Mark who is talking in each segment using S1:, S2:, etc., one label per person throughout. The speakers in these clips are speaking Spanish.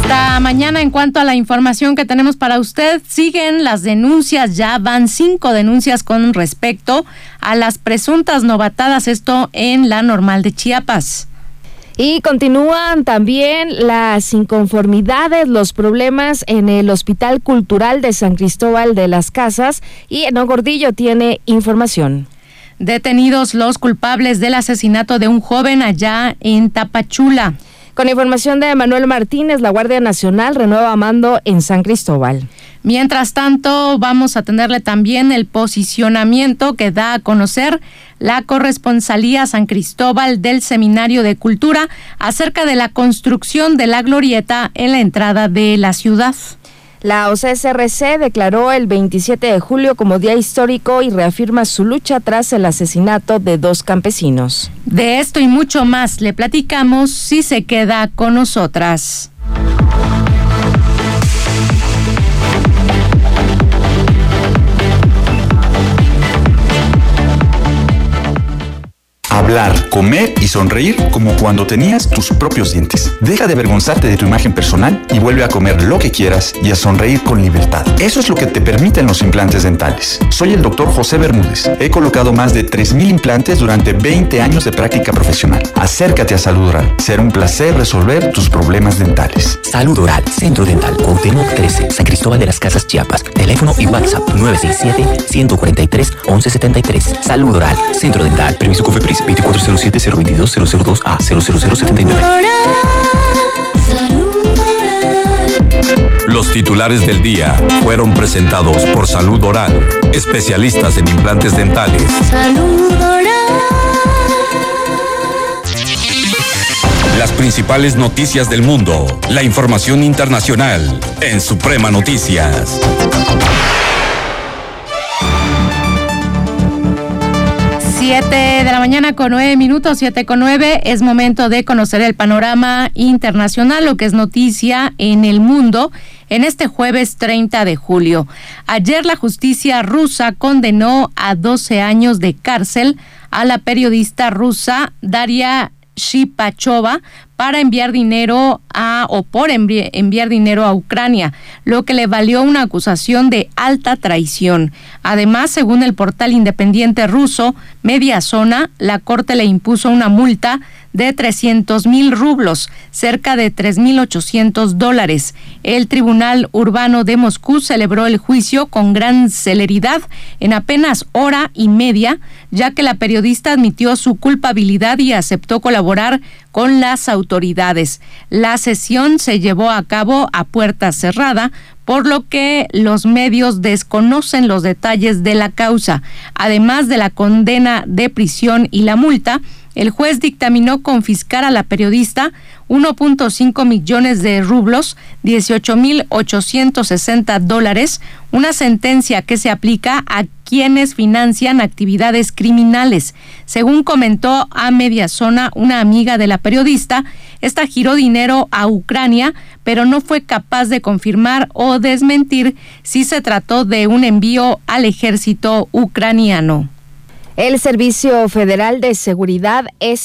S1: Esta mañana, en cuanto a la información que tenemos para usted, siguen las denuncias, ya van 5 denuncias con respecto a las presuntas novatadas, esto en la Normal de Chiapas.
S2: Y continúan también las inconformidades, los problemas en el Hospital Cultural de San Cristóbal de las Casas, y Eno Gordillo tiene información.
S1: Detenidos los culpables del asesinato de un joven allá en Tapachula.
S2: Con información de Manuel Martínez, la Guardia Nacional renueva mando en San Cristóbal.
S1: Mientras tanto, vamos a tenerle también el posicionamiento que da a conocer la Corresponsalía San Cristóbal del Seminario de Cultura acerca de la construcción de la glorieta en la entrada de la ciudad.
S2: La OCSRC declaró el 27 de julio como día histórico y reafirma su lucha tras el asesinato de 2 campesinos.
S1: De esto y mucho más le platicamos si se queda con nosotras.
S3: Hablar, comer y sonreír como cuando tenías tus propios dientes. Deja de avergonzarte de tu imagen personal y vuelve a comer lo que quieras y a sonreír con libertad. Eso es lo que te permiten los implantes dentales. Soy el Dr. José Bermúdez. He colocado más de 3,000 implantes durante 20 años de práctica profesional. Acércate a Salud Oral. Será un placer resolver tus problemas dentales.
S4: Salud Oral, Centro Dental, Cuauhtémoc 13, San Cristóbal de las Casas, Chiapas. Teléfono y WhatsApp 967-143-1173. Salud Oral, Centro Dental. Permiso COFEPRIS 2407-022-002A 00079.
S5: Los titulares del día fueron presentados por Salud Oral, especialistas en implantes dentales.
S6: Salud Oral.
S5: Las principales noticias del mundo, la información internacional en Suprema Noticias.
S1: 7:09 a.m, 7:09, es momento de conocer el panorama internacional, lo que es noticia en el mundo, en este jueves 30 de julio. Ayer la justicia rusa condenó a 12 años de cárcel a la periodista rusa Daria Shipachova para enviar dinero enviar dinero a Ucrania, lo que le valió una acusación de alta traición. Además, según el portal independiente ruso Mediazona, la corte le impuso una multa de 300,000 rublos, cerca de $3,800. El Tribunal Urbano de Moscú celebró el juicio con gran celeridad en apenas hora y media, ya que la periodista admitió su culpabilidad y aceptó colaborar con las autoridades. La sesión se llevó a cabo a puerta cerrada, por lo que los medios desconocen los detalles de la causa. Además de la condena de prisión y la multa, el juez dictaminó confiscar a la periodista 1.5 millones de rublos, $18,860, una sentencia que se aplica a quienes financian actividades criminales. Según comentó a Mediazona una amiga de la periodista, esta giró dinero a Ucrania, pero no fue capaz de confirmar o desmentir si se trató de un envío al ejército ucraniano.
S2: El Servicio Federal de Seguridad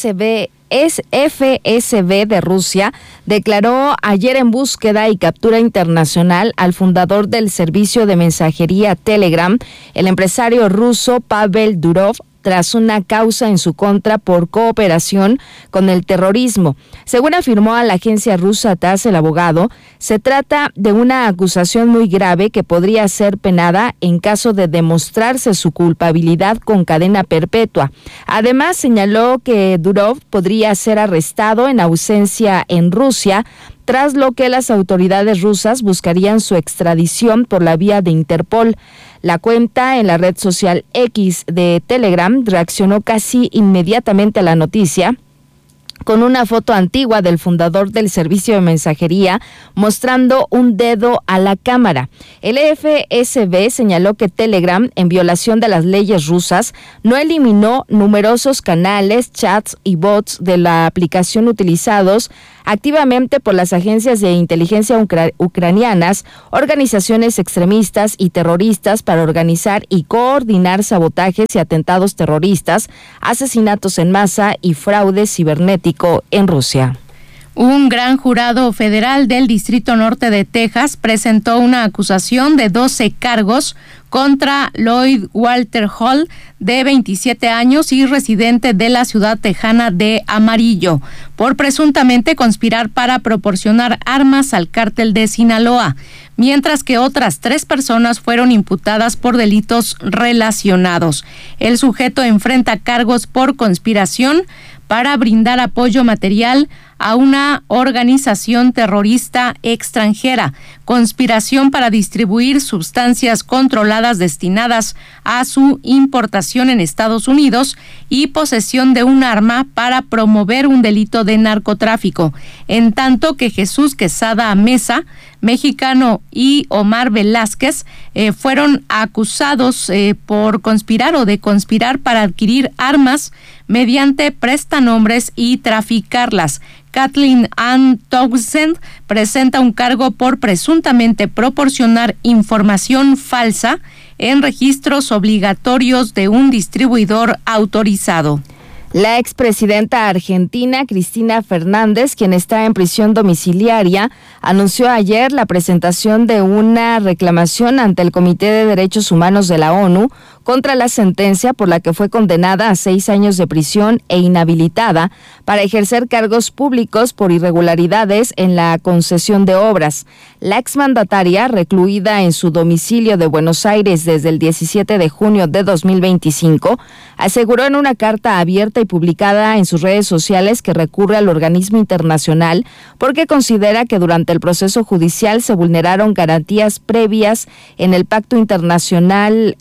S2: FSB de Rusia declaró ayer en búsqueda y captura internacional al fundador del servicio de mensajería Telegram, el empresario ruso Pavel Durov, tras una causa en su contra por cooperación con el terrorismo. Según afirmó a la agencia rusa TASS el abogado, se trata de una acusación muy grave que podría ser penada en caso de demostrarse su culpabilidad con cadena perpetua. Además, señaló que Durov podría ser arrestado en ausencia en Rusia, tras lo que las autoridades rusas buscarían su extradición por la vía de Interpol. La cuenta en la red social X de Telegram reaccionó casi inmediatamente a la noticia, con una foto antigua del fundador del servicio de mensajería mostrando un dedo a la cámara. El FSB señaló que Telegram, en violación de las leyes rusas, no eliminó numerosos canales, chats y bots de la aplicación utilizados activamente por las agencias de inteligencia ucranianas, organizaciones extremistas y terroristas para organizar y coordinar sabotajes y atentados terroristas, asesinatos en masa y fraude cibernético en Rusia.
S1: Un gran jurado federal del Distrito Norte de Texas presentó una acusación de 12 cargos contra Lloyd Walter Hall, de 27 años y residente de la ciudad tejana de Amarillo, por presuntamente conspirar para proporcionar armas al cártel de Sinaloa, mientras que otras 3 personas fueron imputadas por delitos relacionados. El sujeto enfrenta cargos por conspiración para brindar apoyo material a una organización terrorista extranjera, conspiración para distribuir sustancias controladas destinadas a su importación en Estados Unidos y posesión de un arma para promover un delito de narcotráfico, en tanto que Jesús Quesada Mesa, mexicano, y Omar Velázquez fueron acusados por conspirar o de conspirar para adquirir armas mediante prestanombres y traficarlas. Kathleen Ann Townsend presenta un cargo por presuntamente proporcionar información falsa en registros obligatorios de un distribuidor autorizado.
S2: La expresidenta argentina Cristina Fernández, quien está en prisión domiciliaria, anunció ayer la presentación de una reclamación ante el Comité de Derechos Humanos de la ONU contra la sentencia por la que fue condenada a 6 años de prisión e inhabilitada para ejercer cargos públicos por irregularidades en la concesión de obras. La exmandataria, recluida en su domicilio de Buenos Aires desde el 17 de junio de 2025, aseguró en una carta abierta y publicada en sus redes sociales que recurre al organismo internacional porque considera que durante el proceso judicial se vulneraron garantías previstas en el Pacto Internacional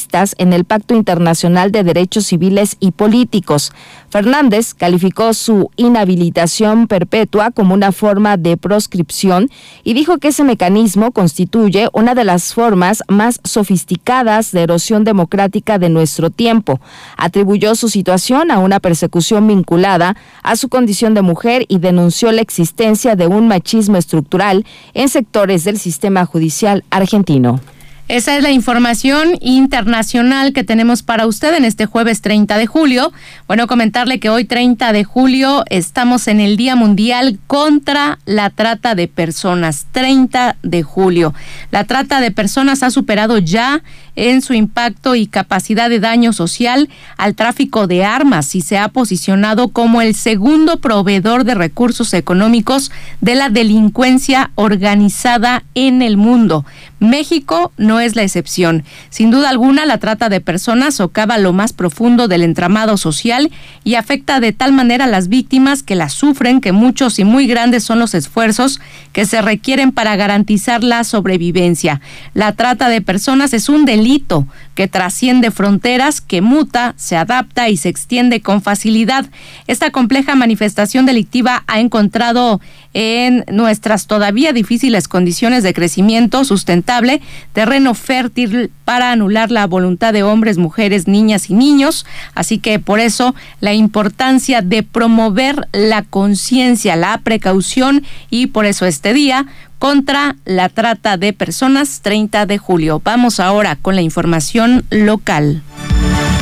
S2: de Derechos Civiles y Políticos. Fernández calificó su inhabilitación perpetua como una forma de proscripción y dijo que ese mecanismo constituye una de las formas más sofisticadas de erosión democrática de nuestro tiempo. Atribuyó su situación a una persecución vinculada a su condición de mujer y denunció la existencia de un machismo estructural en sectores del sistema judicial argentino.
S1: Esa es la información internacional que tenemos para usted en este jueves 30 de julio. Bueno, comentarle que hoy 30 de julio estamos en el Día Mundial contra la Trata de Personas. 30 de julio. La trata de personas ha superado ya en su impacto y capacidad de daño social al tráfico de armas y se ha posicionado como el segundo proveedor de recursos económicos de la delincuencia organizada en el mundo. México no es la excepción. Sin duda alguna, la trata de personas socava lo más profundo del entramado social y afecta de tal manera a las víctimas que las sufren que muchos y muy grandes son los esfuerzos que se requieren para garantizar la sobrevivencia. La trata de personas es un delito que trasciende fronteras, que muta, se adapta y se extiende con facilidad. Esta compleja manifestación delictiva ha encontrado en nuestras todavía difíciles condiciones de crecimiento sustentable terreno fértil para anular la voluntad de hombres, mujeres, niñas y niños. Así que por eso la importancia de promover la conciencia, la precaución, y por eso este día contra la trata de personas, 30 de julio. Vamos ahora con la información local.